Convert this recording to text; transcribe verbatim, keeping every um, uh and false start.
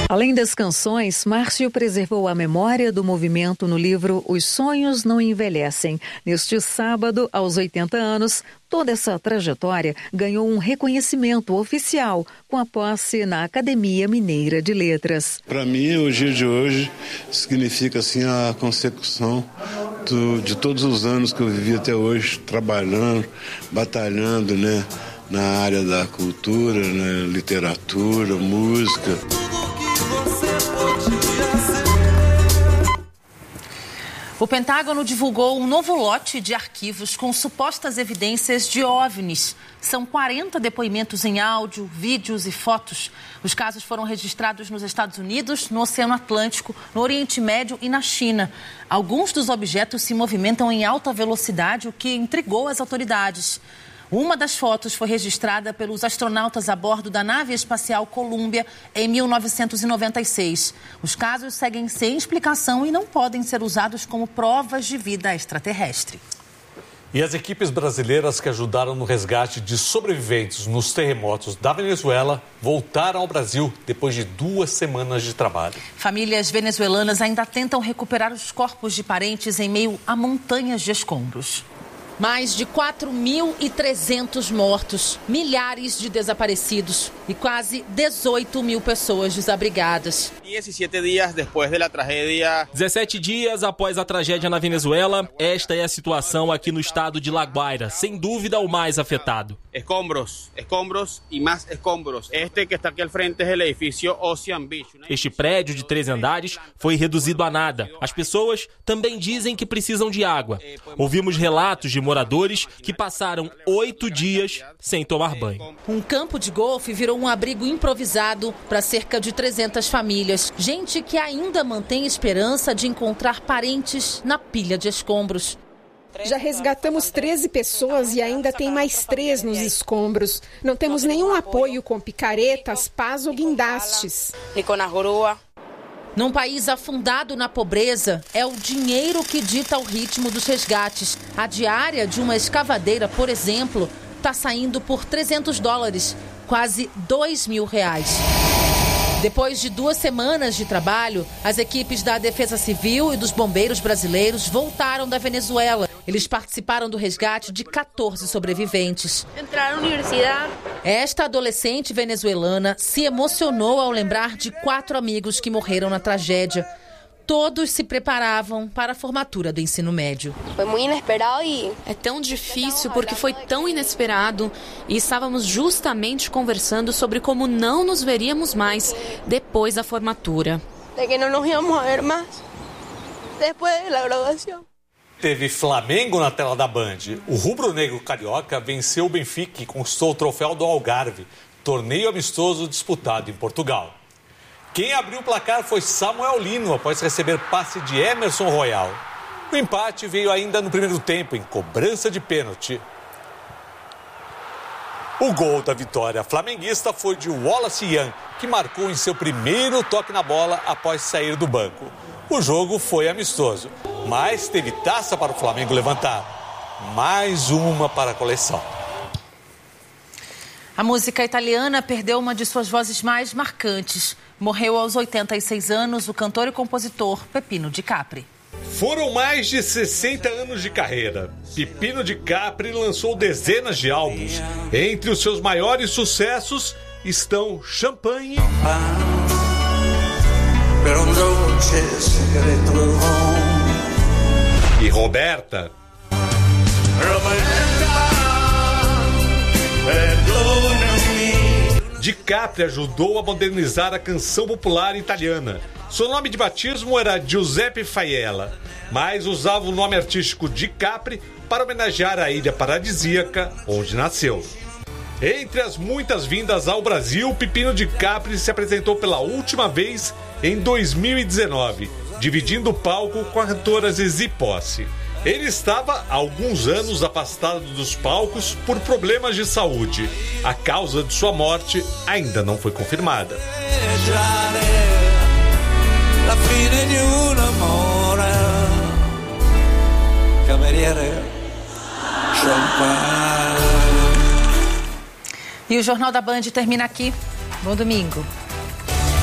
Além das canções, Márcio preservou a memória do movimento no livro Os Sonhos Não Envelhecem. Neste sábado, aos oitenta anos, toda essa trajetória ganhou um reconhecimento oficial com a posse na Academia Mineira de Letras. Para mim, o dia de hoje significa assim, a consecução do, de todos os anos que eu vivi até hoje, trabalhando, batalhando, né, na área da cultura, né, literatura, música. O Pentágono divulgou um novo lote de arquivos com supostas evidências de OVNIs. São quarenta depoimentos em áudio, vídeos e fotos. Os casos foram registrados nos Estados Unidos, no Oceano Atlântico, no Oriente Médio e na China. Alguns dos objetos se movimentam em alta velocidade, o que intrigou as autoridades. Uma das fotos foi registrada pelos astronautas a bordo da nave espacial Columbia em mil novecentos e noventa e seis. Os casos seguem sem explicação e não podem ser usados como provas de vida extraterrestre. E as equipes brasileiras que ajudaram no resgate de sobreviventes nos terremotos da Venezuela voltaram ao Brasil depois de duas semanas de trabalho. Famílias venezuelanas ainda tentam recuperar os corpos de parentes em meio a montanhas de escombros. Mais de quatro mil e trezentos mortos, milhares de desaparecidos e quase dezoito mil pessoas desabrigadas. dezessete dias depois da tragédia. dezessete dias após a tragédia na Venezuela, esta é a situação aqui no estado de La Guaira, sem dúvida o mais afetado. Escombros, escombros e mais escombros. Este que está aqui ao frente é o edifício Ocean Beach. Este prédio de três andares foi reduzido a nada. As pessoas também dizem que precisam de água. Ouvimos relatos de moradores que passaram oito dias sem tomar banho. Um campo de golfe virou um abrigo improvisado para cerca de trezentas famílias. Gente que ainda mantém esperança de encontrar parentes na pilha de escombros. Já resgatamos treze pessoas e ainda tem mais três nos escombros. Não temos nenhum apoio com picaretas, pás ou guindastes. Num país afundado na pobreza, é o dinheiro que dita o ritmo dos resgates. A diária de uma escavadeira, por exemplo, está saindo por trezentos dólares, quase dois mil reais. Depois de duas semanas de trabalho, as equipes da Defesa Civil e dos bombeiros brasileiros voltaram da Venezuela. Eles participaram do resgate de quatorze sobreviventes. Entraram na universidade. Esta adolescente venezuelana se emocionou ao lembrar de quatro amigos que morreram na tragédia. Todos se preparavam para a formatura do ensino médio. Foi muito inesperado e... É tão difícil porque foi tão inesperado e estávamos justamente conversando sobre como não nos veríamos mais depois da formatura. De que não nos íamos a ver mais depois da graduação. Teve Flamengo na tela da Band. O rubro-negro carioca venceu o Benfica e conquistou o troféu do Algarve, torneio amistoso disputado em Portugal. Quem abriu o placar foi Samuel Lino, após receber passe de Emerson Royal. O empate veio ainda no primeiro tempo, em cobrança de pênalti. O gol da vitória flamenguista foi de Wallace Young, que marcou em seu primeiro toque na bola após sair do banco. O jogo foi amistoso, mas teve taça para o Flamengo levantar. Mais uma para a coleção. A música italiana perdeu uma de suas vozes mais marcantes. Morreu aos oitenta e seis anos o cantor e compositor Peppino Di Capri. Foram mais de sessenta anos de carreira. Peppino Di Capri lançou dezenas de álbuns. Entre os seus maiores sucessos estão Champagne e Roberta. Di Capri ajudou a modernizar a canção popular italiana. Seu nome de batismo era Giuseppe Faiella, mas usava o nome artístico Di Capri para homenagear a ilha paradisíaca onde nasceu. Entre as muitas vindas ao Brasil, Peppino Di Capri se apresentou pela última vez em dois mil e dezenove, dividindo o palco com a cantora Zizi Posse. Ele estava há alguns anos afastado dos palcos por problemas de saúde. A causa de sua morte ainda não foi confirmada. E o Jornal da Band termina aqui. Bom domingo.